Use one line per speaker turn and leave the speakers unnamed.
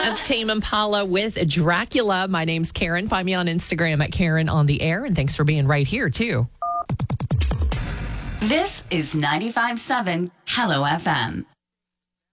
That's Tame Impala with Dracula. My name's Karen. Find me on Instagram at Karen on the Air. And thanks for being right here, too.
This is 95.7 Hello FM.